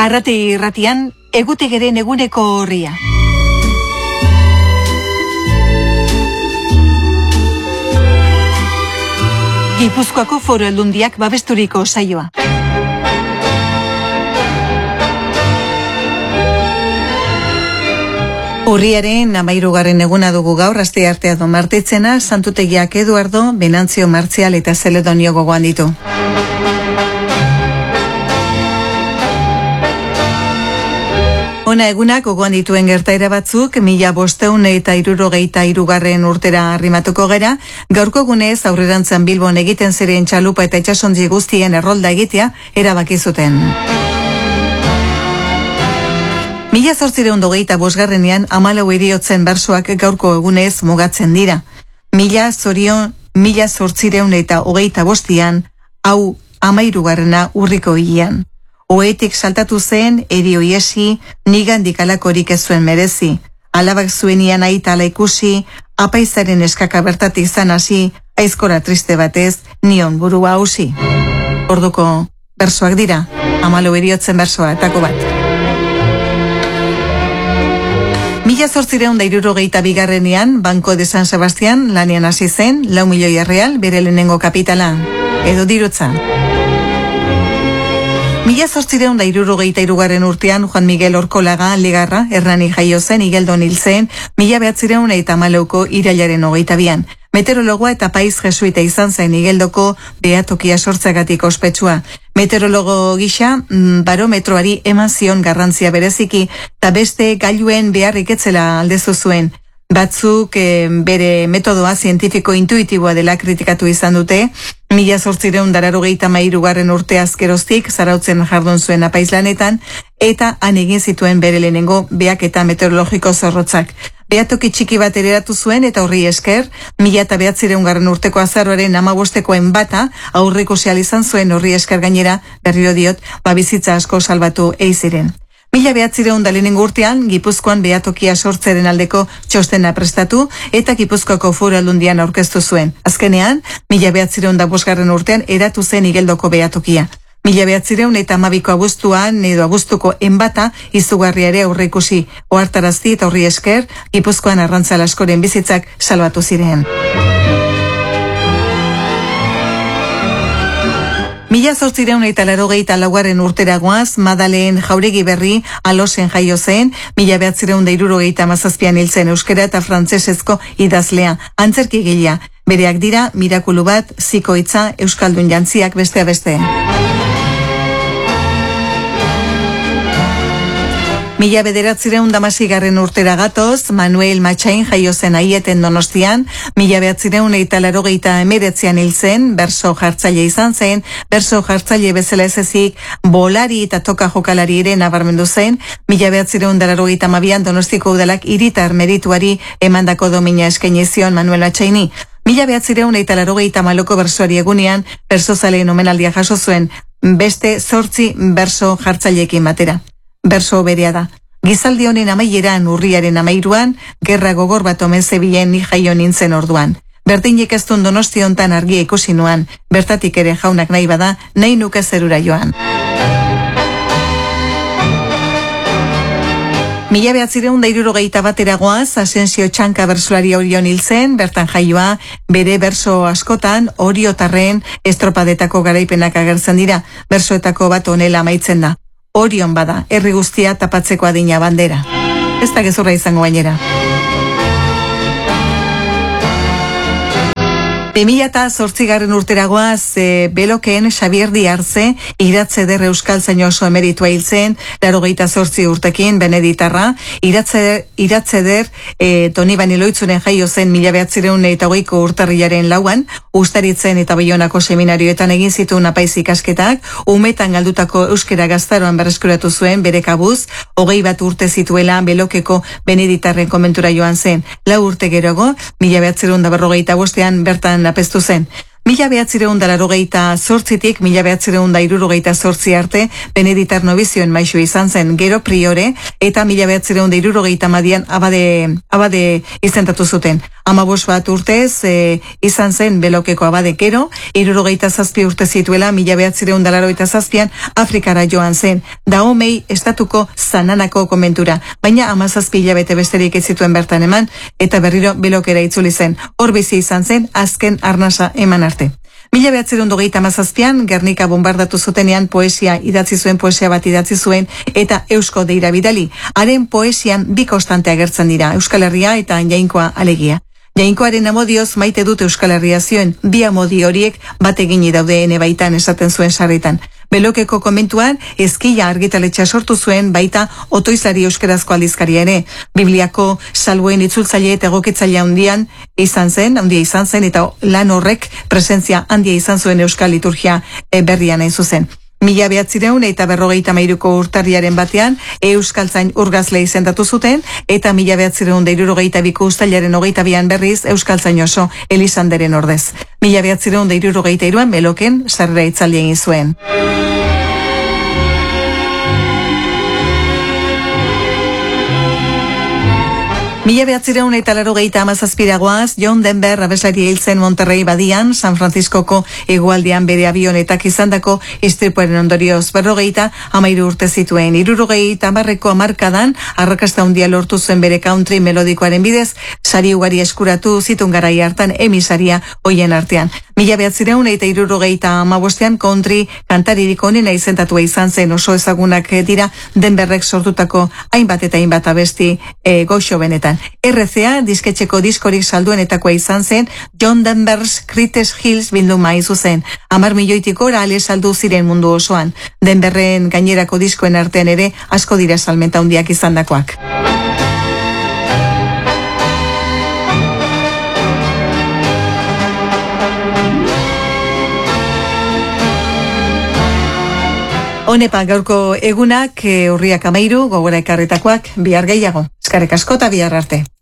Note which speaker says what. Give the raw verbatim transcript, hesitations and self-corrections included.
Speaker 1: Arrate irratian, egutegeren eguneko horria. Gipuzkoako Foru Aldundiak babesturiko saioa. Urriaren hamairugarren eguna dugu gaur, asteartea do martitzena, Santutegiak Eduardo, Benantzio Martzial eta Zeledonio gogoan ditu. Ona egunak gogoan dituen gertaera batzuk, mila bosteun eta hirurogeita hirugarren urtera arrimatuko gera, gaurko egunez aurrerantzan Bilbon egiten ziren txalupa eta itsasontzi guztien errolda egitea erabaki zuten. Mila zortzireun dogeita bosgarrenean amalau heriotzen bersoak gaurko egunez mugatzen dira. Mila zorion, mila zortzireun eta hogeita bostian, hau amairugarrena urriko hilean. Oetik saltatu zen, erio iesi, nigandik alakorik ez zuen merezi. Alabak zuenian aita ala ikusi, apaizaren eskaka bertatik izan hasi, aizkora triste batez, nion burua hausi. Orduko bersoak dira, amalau heriotzen bersoa etako bat. Mila zortzireun da hirurogeita bigarrenean, Banco de San Sebastián lanean hasi zen, lau milioi erreal bere lehenengo kapitala, edo dirutza. Mila zortzireun da hirurogeita hirugarren urtean Juan Miguel Orkolaga Ligarra, Hernani jaio zen, Igeldon hil zen, mila behatzireun eta hamalauko irailaren hogeita bian. Meteorologoa eta paiz jesuita izan zen Igeldoko behatokia sortzeagatik ospetsua. Meteorologo gisa, barometroari eman zion garrantzia bereziki, eta beste gailuen beharrik etzela aldezu zuen. Batzuk e, bere metodoa zientifiko intuitiboa dela kritikatu izan dute, mila zortzireun dararogeita mairugarren urte azkeroztik zarautzen jardun zuen apaizlanetan, eta han egin zituen bere lehenengo beak eta meteorologiko zorrotzak. Behatoki txiki bat ereratu zuen eta horri esker, mila eta behatzireun garren urteko azaroaren amabostekoen bata aurreko seal izan zuen horri esker gainera, berriro diot, babizitza asko salbatu eiziren. Mila behatzireun da lehenengo urtean, Gipuzkoan behatokia sortzeren aldeko txostena prestatu eta Gipuzkoako Foru Aldundian aurkeztu zuen. Azkenean, mila behatzireun da bosgarren urtean eratu zen Igeldoko behatokia. Mila behatzireun eta amabiko abuztuan edo abuztuko enbata izugarria ere aurre ikusi. Ohartarazi eta horri esker, Gipuzkoan arrantzal askoren bizitzak salbatu ziren. Mila zortzireun eta larogeita laugarren urteragoaz, Madalen Jauregi Berri Alosen jaio zen, mila behatzireun da hirurogeita hamazazpian hil zen euskera eta frantsesezko idazlea, antzerki gilea. Bereak dira, Mirakulu bat, Zikoitza, Euskaldun jantziak bestea beste. Mila bederatzireun damasigarren urtera gatoz, Manuel Matxain jaio zen Aieten Donostian, mila behatzireun eta larogeita emeretzean hil zen, berso jartzaile izan zen, berso jartzaile bezala ez ezik, bolari eta toka jokalari ere nabarmendu zen, mila behatzireun da larogeita amabian Donostiko udalak hiritar merituari emandako domina eskaini zion Manuel Matxaini. Mila behatzireun eta larogeita maloko bersoari egunean, berso zaleen omenaldia jaso zuen, beste zortzi berso jartzaileekin batera. Berso berea da. Gizaldi honen amaieran urriaren amairuan, gerra gogor bat omen zebilen ni jaio nintzen orduan. Bertinek ez duen Donosti hontan argia ikusi nuan, bertatik ere jaunak nahi bada, nahi nuke zerura joan. Mila behatzireun da hirurogeita bateragoaz, Asensio Txanka bersolari Orion hil zen, bertan jaioa, bere berso askotan, Oriotarren estropadetako garaipenak agertzen dira, bersoetako bat honela amaitzen da. Orion bada, herri guztia tapatzeko adina bandera. Ez da gezurra izango bainera. Bimila eta zortzigarren urteragoaz, e, Belokeen Xabier Diarze, iratze der euskal zaino oso emeritua hil zen, larogeita zortzi urtekin, Beneditarra, iratze, iratze der, e, Toni Baniloitzunen jaio zen mila behatzireun eta hogeiko urtarrilaren lauan, Ustaritzen eta Baionako seminarioetan egin zituen apaiz ikasketak, umetan galdutako euskera gaztaroan berreskuratu zuen bere kabuz, hogei bat urte zituela Belokeko Beneditarren komentura joan zen. Lau urte geroago, mila behatzireun da berrogeita bostean bertan apestu zen. Mila behatzireun da larogeita zortzitik, mila behatzireun da irurogeita zortzi arte, Beneditar nobizioen maisu izan zen, gero priore, eta mila behatzireun da irurogeita madian abade, abade izentatu zuten. Amabos bat urtez e, izan zen belokeko abade gero, irurogeita zazpi urte zituela, mila behatzireun da larogeita zazpian, Afrikara joan zen, Dahomey estatuko Zananako komentura, baina amazazpi hilabete besterik ez zituen bertan eman, eta berriro belokera itzuli zen. Hor bizi izan zen, azken arnasa eman arte. Mila behatzireun dogeita amazazpian, Gernika bombardatu zutenean poesia idatzi zuen, poesia bat idatzi zuen, eta Eusko deira bidali. Haren poesian bi konstante agertzen dira, Euskal Herria eta Jainkoa alegia. Jainkoaren amodioz maite dut Euskal Herria zioen, bi amodi horiek bat egini daude ene baitan esaten zuen sarritan. Belokeko komentuan, ezkila argitaletxa sortu zuen baita otoizari euskerazko aldizkaria ere. Bibliako salbuen itzultzaile eta egokitzaile handian izan zen, handia izan zen, eta lan horrek presentzia handia izan zuen euskal liturgia e, berrian hain zuzen. Mila behatzireun eta berrogeita mairuko urtarriaren batean, Euskaltzain urgazle izendatu zuten, eta mila behatzireun da irurogeita biko ustailaren hogeita bian berriz, Euskaltzain oso Elisanderen ordez. Mila behatzireun da irurogeita iruan, beloken sarrera itzali egin zuen. Mila behatzireun eta larogeita amazazpiragoaz, John Denver abeslari hil zen Monterrey badian, San Franciscoko hegoaldean bere avionetak izandako istripuaren ondorioz berrogeita amairu urte zituen. Irurogeita amarreko amarkadan, arrakasta handia lortu zuen bere country melodikoaren bidez, sari ugari eskuratu zitun garai hartan emisaria hoien artean. Mila behatzireun eta irurogeita amabostean country kantaririk onena izentatua izan zen, oso ezagunak dira Denverrek sortutako hainbat eta hainbat abesti e, goxo benetan. R C A disketxeko diskorik salduenetakoa izan zen, John Denver's Greatest Hits bilduma izuzen. Amar milioitik ora ale saldu ziren mundu osoan. Denverren gainerako diskoen artean ere asko dira salmenta handiak izandakoak. Honepa gaurko egunak, urriak amairu, gogora ekarritakoak, bihar gehiago. Eskarrik asko eta bihar arte.